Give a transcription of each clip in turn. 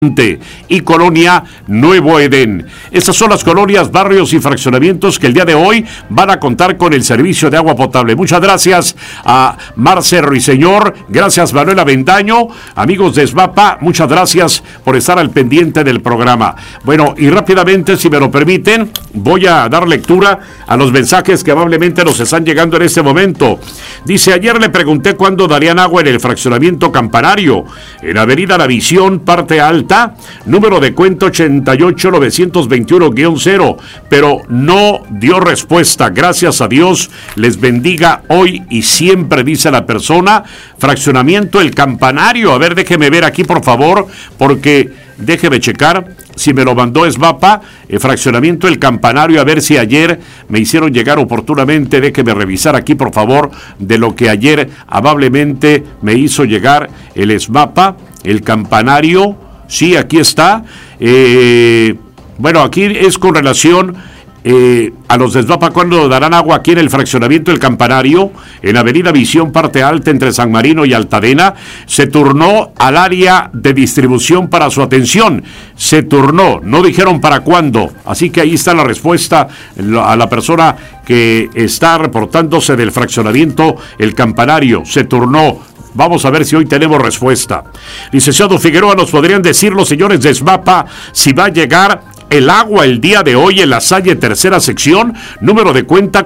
y Colonia Nuevo Edén. Estas son las colonias, barrios y fraccionamientos que el día de hoy van a contar con el servicio de agua potable. Muchas gracias a Marce Ruiseñor, gracias Manuel Avendaño, amigos de SMAPA, muchas gracias por estar al pendiente del programa. Bueno, y rápidamente, si me lo permiten, voy a dar lectura a los mensajes que amablemente nos están llegando en este momento. Dice: ayer le pregunté cuándo darían agua en el fraccionamiento Campanario, en Avenida La Visión, parte alta, número de cuenta 88921-0, pero no dio respuesta. Gracias a Dios, les bendiga hoy y siempre, dice la persona. Fraccionamiento El Campanario. A ver, déjeme ver aquí, por favor, porque déjeme checar si me lo mandó SMAPA, fraccionamiento El Campanario, a ver si ayer me hicieron llegar oportunamente. Déjeme revisar aquí, por favor, de lo que ayer amablemente me hizo llegar el SMAPA, El Campanario. Sí, aquí está. Bueno, aquí es con relación a los de SMAPA, cuando darán agua aquí en el fraccionamiento El Campanario, en Avenida Visión, parte alta, entre San Marino y Altadena. Se turnó al área de distribución para su atención. Se turnó, no dijeron para cuándo. Así que ahí está la respuesta a la persona que está reportándose del fraccionamiento El Campanario. Se turnó. Vamos a ver si hoy tenemos respuesta. Licenciado Figueroa, ¿nos podrían decir los señores de SMAPA si va a llegar el agua el día de hoy en La Salle, tercera sección, número de cuenta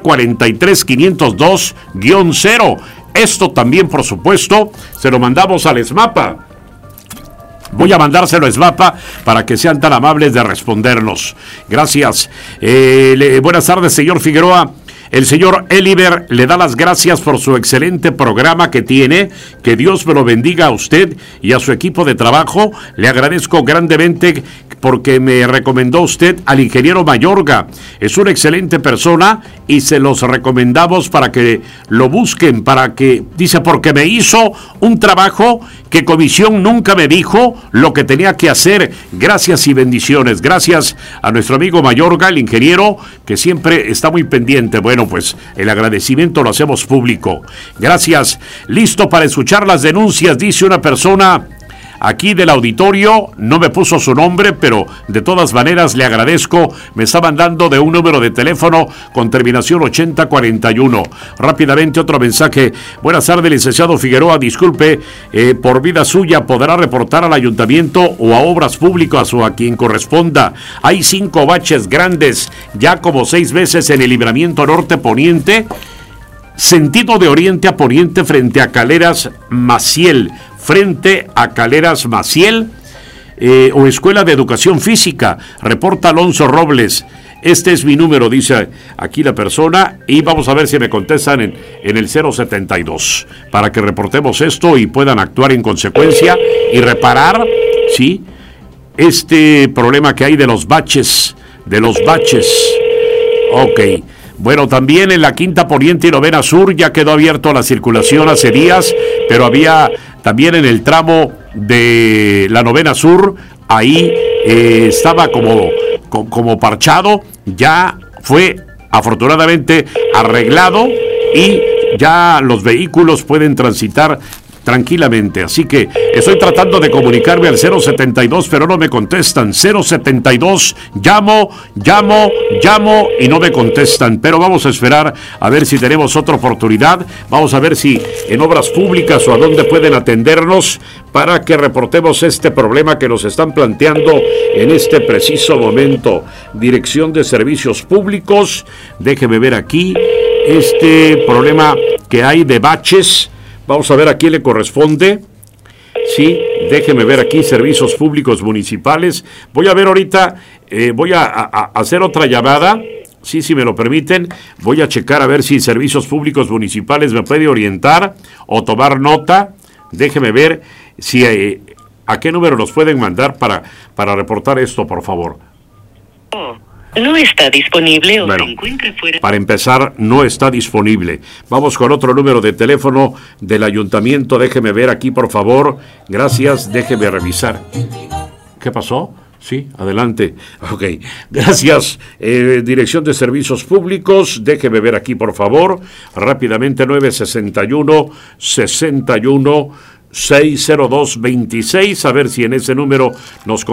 43502-0? Esto también, por supuesto, se lo mandamos al SMAPA. Voy a mandárselo a SMAPA para que sean tan amables de respondernos. Gracias. Buenas tardes, señor Figueroa. El señor Eliber le da las gracias por su excelente programa que tiene. Que Dios me lo bendiga a usted y a su equipo de trabajo. Le agradezco grandemente porque me recomendó usted al ingeniero Mayorga. Es una excelente persona y se los recomendamos para que lo busquen, dice, porque me hizo un trabajo que comisión nunca me dijo lo que tenía que hacer. Gracias y bendiciones. Gracias a nuestro amigo Mayorga, el ingeniero, que siempre está muy pendiente. Bueno, pues el agradecimiento lo hacemos público. Gracias. Listo para escuchar las denuncias, dice una persona aquí del auditorio. No me puso su nombre, pero de todas maneras le agradezco. Me está mandando de un número de teléfono con terminación 8041. Rápidamente otro mensaje. Buenas tardes, licenciado Figueroa. Disculpe, por vida suya, ¿podrá reportar al ayuntamiento o a obras públicas o a quien corresponda? Hay 5 baches grandes, ya como 6 veces en el libramiento norte poniente, sentido de oriente a poniente, frente a Caleras Maciel, o Escuela de Educación Física. Reporta Alonso Robles. Este es mi número, dice aquí la persona, y vamos a ver si me contestan en el 072 para que reportemos esto y puedan actuar en consecuencia y reparar, ¿sí?, este problema que hay de los baches. Ok. Bueno, también en la Quinta Poniente y Novena Sur ya quedó abierto a la circulación hace días, pero había también en el tramo de la Novena Sur, ahí estaba como parchado. Ya fue afortunadamente arreglado y ya los vehículos pueden transitar tranquilamente. Así que estoy tratando de comunicarme al 072, pero no me contestan. 072, llamo y no me contestan. Pero vamos a esperar a ver si tenemos otra oportunidad. Vamos a ver si en obras públicas o a dónde pueden atendernos para que reportemos este problema que nos están planteando en este preciso momento. Dirección de Servicios Públicos, déjeme ver aquí este problema que hay de baches. Vamos a ver a quién le corresponde. Sí, déjeme ver aquí, Servicios Públicos Municipales. Voy a ver ahorita, voy a hacer otra llamada. Sí, si me lo permiten, voy a checar a ver si Servicios Públicos Municipales me puede orientar o tomar nota. Déjeme ver si a qué número nos pueden mandar para reportar esto, por favor. No está disponible o bueno, se encuentra fuera. Para empezar, no está disponible. Vamos con otro número de teléfono del ayuntamiento. Déjeme ver aquí, por favor. Gracias, déjeme revisar. ¿Qué pasó? Sí, adelante. Ok, gracias. Dirección de Servicios Públicos, déjeme ver aquí, por favor. Rápidamente, 961-61 60226, a ver si en ese número nos